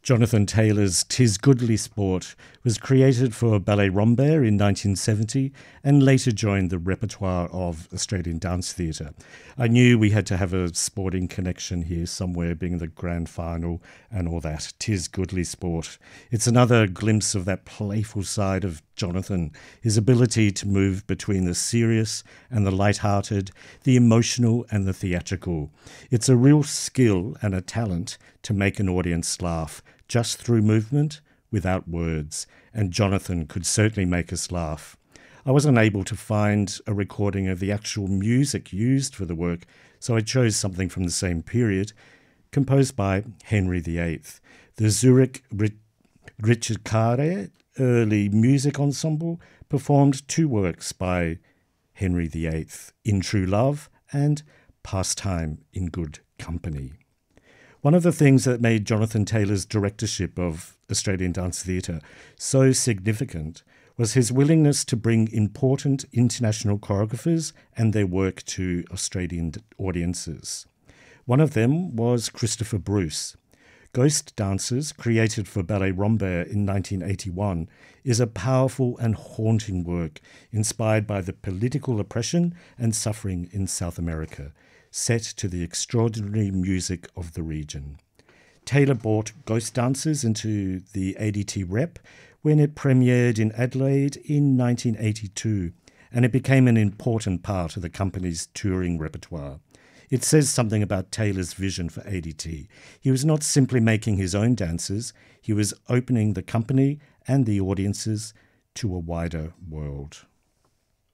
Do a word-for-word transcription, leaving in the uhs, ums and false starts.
Jonathan Taylor's "'Tis Goodly Sport" was created for Ballet Rambert in nineteen seventy and later joined the repertoire of Australian Dance Theatre. I knew we had to have a sporting connection here somewhere, being the grand final and all that. "'Tis Goodly Sport." It's another glimpse of that playful side of Jonathan, his ability to move between the serious and the light-hearted, the emotional and the theatrical. It's a real skill and a talent to make an audience laugh, just through movement, without words, and Jonathan could certainly make us laugh. I wasn't able to find a recording of the actual music used for the work, so I chose something from the same period, composed by Henry the Eighth. The Zurich Richard Carre Early Music Ensemble performed two works by Henry the Eighth, "In True Love" and "Pastime in Good Company." One of the things that made Jonathan Taylor's directorship of Australian Dance Theatre so significant was his willingness to bring important international choreographers and their work to Australian audiences. One of them was Christopher Bruce. Ghost Dancers, created for Ballet Rambert in nineteen eighty-one, is a powerful and haunting work inspired by the political oppression and suffering in South America, set to the extraordinary music of the region. Taylor brought Ghost Dancers into the A D T Rep when it premiered in Adelaide in nineteen eighty-two, and it became an important part of the company's touring repertoire. It says something about Taylor's vision for A D T. He was not simply making his own dances, he was opening the company and the audiences to a wider world.